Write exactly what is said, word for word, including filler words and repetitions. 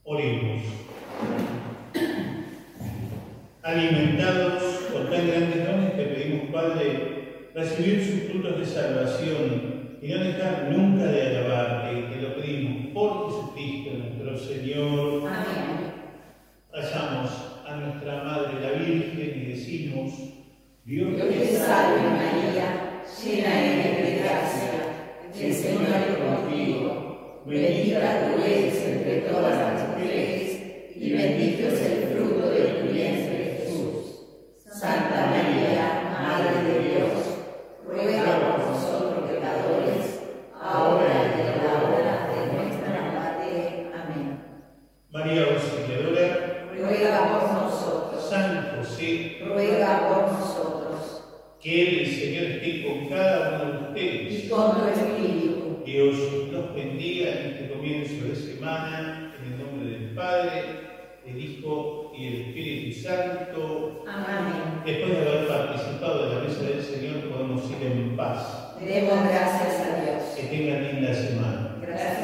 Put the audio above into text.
Oremos. Alimentados por tan grandes dones, te pedimos, Padre, recibir sus frutos de salvación y no dejar nunca de alabarte. Te lo pedimos por Jesucristo nuestro Señor. Amén. Vayamos a nuestra Madre la Virgen y decimos: Dios te salve María, llena eres de gracia, el Señor es contigo. Bendita tú eres entre todas las mujeres, y bendito es el fruto de tu vientre, Jesús. Santa María, Madre de Dios, ruega por nosotros pecadores, ahora y en la hora de nuestra muerte. Amén. María Auxiliadora, ruega por nosotros. San José, ruega por nosotros. Que el Señor esté con cada uno de ustedes. Y con tu espíritu. Dios los bendiga en este comienzo de semana, en el nombre del Padre, del Hijo y del Espíritu Santo. Amén. Después de haber participado de la mesa del Señor, podemos ir en paz. Demos gracias a Dios. Que tengan linda semana. Gracias.